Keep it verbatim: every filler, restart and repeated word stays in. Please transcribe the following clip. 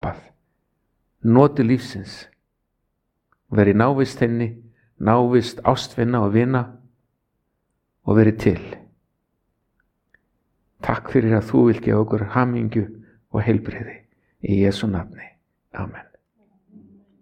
hjálpað, noti lífsins, veri návist henni, návist ástvinna og vina og veri til. Takk fyrir að þú vilt gefa okkur hamingju og heilbrigði í Jesú nafni. Amen.